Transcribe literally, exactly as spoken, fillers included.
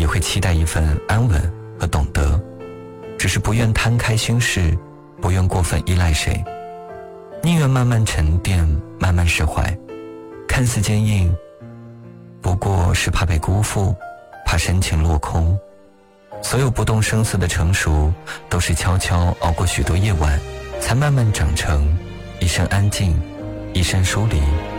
也会期待一份安稳和懂得，只是不愿摊开心事，不愿过分依赖谁，宁愿慢慢沉淀，慢慢释怀。看似坚硬，不过是怕被辜负，怕深情落空。所有不动声色的成熟，都是悄悄熬过许多夜晚，才慢慢长成一生安静，一生疏离。